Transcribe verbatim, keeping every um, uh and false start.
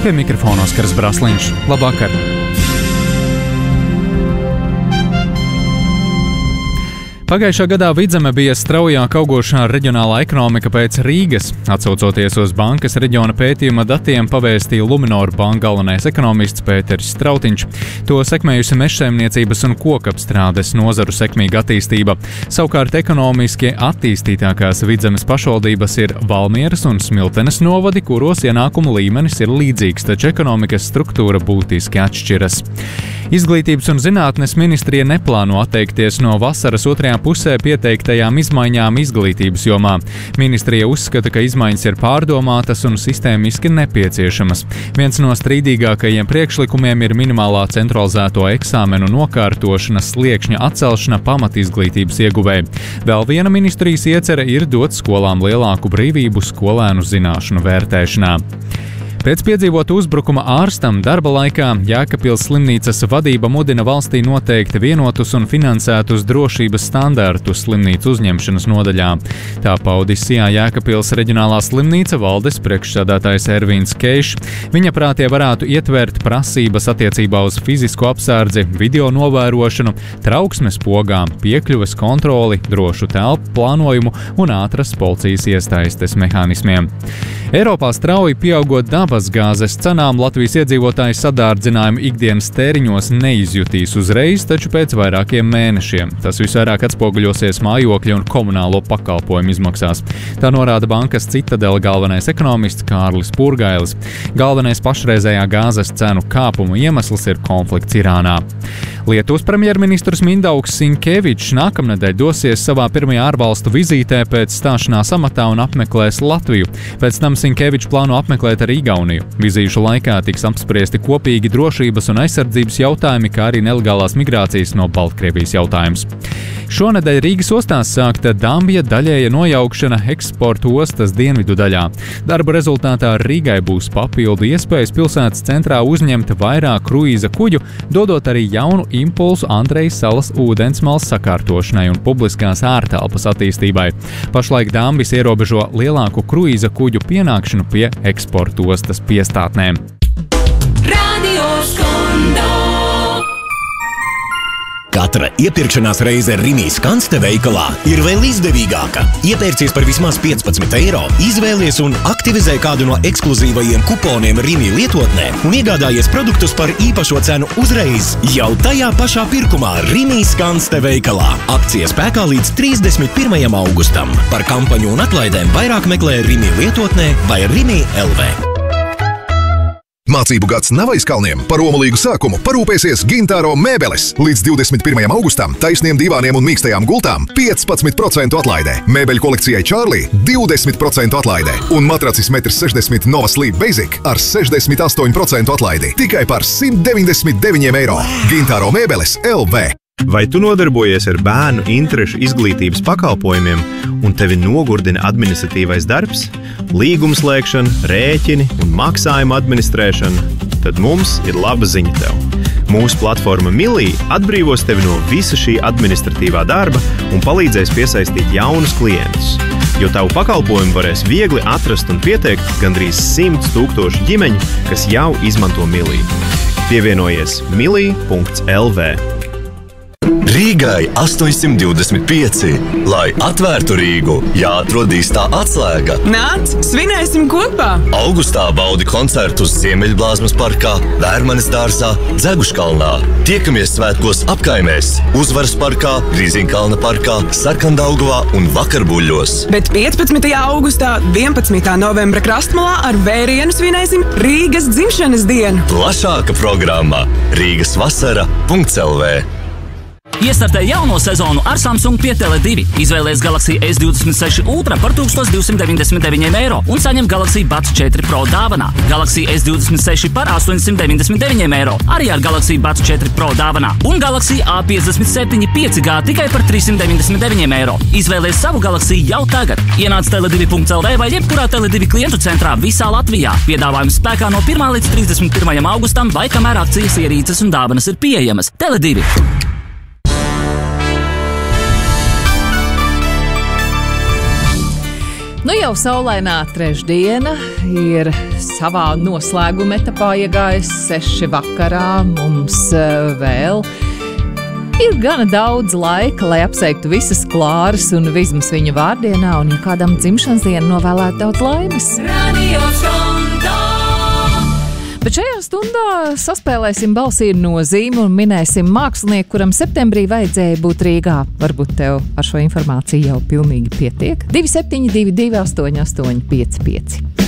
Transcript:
Pie mikrofona Oskars Brasliņš. Labvakar! Pagājušā gadā Vidzeme bija straujāk augošā reģionālā ekonomika pēc Rīgas. Atsaucoties uz bankas reģiona pētījuma datiem, pavēstīja Luminor banka galvenais ekonomists Pēteris Strautiņš. To sekmējusi mežsaimniecības un kokapstrādes nozaru sekmīga attīstība. Savukārt ekonomiski attīstītākās Vidzemes pašvaldības ir Valmieras un Smiltenes novadi, kuros ienākumu līmenis ir līdzīgs, taču ekonomikas struktūra būtiski atšķiras. Izglītības un zinātnes ministrija neplāno atteikties no vasaras otrajā pusē pieteiktajām izmaiņām izglītības jomā. Ministrija uzskata, ka izmaiņas ir pārdomātas un sistēmiski nepieciešamas. Viens no strīdīgākajiem priekšlikumiem ir minimālā centralizēto eksāmenu nokārtošanas sliekšņa atcelšana pamatizglītības ieguvēji. Vēl viena ministrijas iecerē ir dot skolām lielāku brīvību skolēnu zināšanu vērtēšanā. Pēc piedzīvota uzbrukuma ārstam darba laikā Jēkabpils slimnīcas vadība mudina valstī noteikt vienotus un finansētus drošības standartus slimnīcu uzņemšanas nodaļā. Tā paudis Sijā Jēkabpils reģionālā slimnīca valdes priekšsēdētājs Ervīns Keišs. Viņa prātie varētu ietvert prasības attiecībā uz fizisko apsardzi, video novērošanu, trauksmes pogām, piekļuves kontroli, drošu telpu plānojumu un ātras policijas iesaistes mehānismiem. Eiropā strauji pieaugot dabas gāzes cenām, Latvijas iedzīvotāji sadārdzinājumu ikdienas tēriņos neizjutīs uzreiz, taču pēc vairākiem mēnešiem. Tas visvairāk atspoguļosies mājokļu un komunālo pakalpojumu izmaksās. Tā norāda bankas Citadele galvenais ekonomists Kārlis Purgailis. Galvenais pašreizējā gāzes cenu kāpuma iemesls ir konflikts Irānā. Lietuvas premjerministrs Mindaugs Sinkevičs nākamnedēļ dosies savā pirmajā ārvalstu vizītē pēc stāšanās amatā un apmeklēs Latviju. Pēc tam Sinkevičs plāno apmeklēt arī Igauniju. Vizīšu laikā tiks apspriesti kopīgi drošības un aizsardzības jautājumi, kā arī nelegālās migrācijas no Baltkrievijas jautājums. Šonedēļ Rīgas ostās sākta Dambja daļēja nojaukšana eksporta ostas dienvidu daļā. Darba rezultātā Rīgai būs papildu iespējas pilsētas centrā uzņemt vairāk kruīza kuģu, dodot arī jaunu impulsu Andrejas salas ūdensmalas sakārtošanai un publiskās ārtelpas attīstībai. Pašlaik Dambis ierobežo lielāku kruīza kuģu pienākšanu pie eksporta ostas piestātnēm. Radio Skondo. Katra iepirkšanās reize Rimi Skanste veikalā ir vēl izdevīgāka. Iepērcies par vismaz piecpadsmit eiro, izvēlies un aktivizē kādu no ekskluzīvajiem kuponiem Rimi lietotnē un iegādājies produktus par īpašo cenu uzreiz jau tajā pašā pirkumā Rimi Skanste veikalā. Akcija spēkā līdz trīsdesmit pirmajam augustam. Par kampaņu un atlaidēm vairāk meklē Rimi lietotnē vai Rimi L V. Mācību gads nav aiz kalniem. Par omulīgu sākumu parūpēsies Gintāro mēbeles. Līdz divdesmit pirmajam augustam taisniem divāniem un mīkstajām gultām piecpadsmit procentu atlaidē. Mēbeļu kolekcijai Charlie divdesmit procentu atlaidē. Un matracis metrs sešdesmit Nova Sleep Basic ar sešdesmit astoņu procentu atlaidi. Tikai par simt deviņdesmit deviņiem eiro. Gintāro mēbeles L V. Vai tu nodarbojies ar bērnu interešu izglītības pakalpojumiem un tevi nogurdina administratīvais darbs, līgumslēgšana, rēķini un maksājuma administrēšana? Tad mums ir laba ziņa tev. Mūsu platforma Milī atbrīvos tevi no visa šī administratīvā darba un palīdzēs piesaistīt jaunus klientus, jo tavu pakalpojumu varēs viegli atrast un pieteikt gandrīz simts tūkstoši ģimeņu, kas jau izmanto Milī. Pievienojies milī punkts L V. Rīgai astoņsimt divdesmit pieci. Lai atvērtu Rīgu, jāatrod īstā atslēga. Nāc, svinēsim kopā! Augustā baudi koncertus Ziemeļblāzmas parkā, Vērmanes dārzā, Dzeguškalnā. Tiekamies svētkos apkaimēs, Uzvaras parkā, Grīziņkalna parkā, Sarkandaugavā un Vakarbuļļos. Bet piecpadsmitajā augustā, vienpadsmitā novembra Krastmalā ar vērienu svinēsim Rīgas dzimšanas dienu. Plašāka programma Rīgas vasara punkts L V. Iestartē jauno sezonu ar Samsung pie Tele divi. Izvēlies Galaxy S divdesmit seši Ultra par tūkstoš divsimt deviņdesmit deviņiem eiro un saņem Galaxy Buds četri Pro dāvanā. Galaxy S divdesmit seši par astoņsimt deviņdesmit deviņiem eiro arī ar Galaxy Buds četri Pro dāvanā. Un Galaxy A piecdesmit septiņi pieci G tikai par trīssimt deviņdesmit deviņiem eiro. Izvēlies savu Galaxy jau tagad. Ienāc Tele divi punkts L V vai jebkurā Tele divi klientu centrā visā Latvijā. Piedāvājums spēkā no pirmā līdz trīsdesmit pirmajam augustam vai kamēr akcijas, ierīces un dāvanas ir pieejamas. Tele divi. Nu jau saulainā trešdiena ir savā noslēguma etapā iegājis seši vakarā. Mums uh, vēl ir gana daudz laika, lai apsveiktu visas Klāras un Vizmas viņu vārdienā, un ja kādam dzimšanas dienu novēlēt daudz laimes. Radio Skonto. Bet šajā stundā saspēlēsim balsīm nozīmi un minēsim mākslinieku, kuram septembrī vajadzēja būt Rīgā. Varbūt tev ar šo informāciju jau pilnīgi pietiek. divi septiņi divi divi astoņi astoņi pieci pieci.